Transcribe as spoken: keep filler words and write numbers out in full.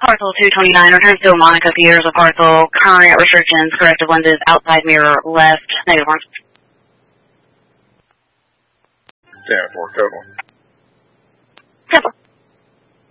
Parcel two twenty-nine, return to Monica Peters of Parcel, current restrictions, corrective lenses, outside mirror, left, negative one. ten four, code one. Simple.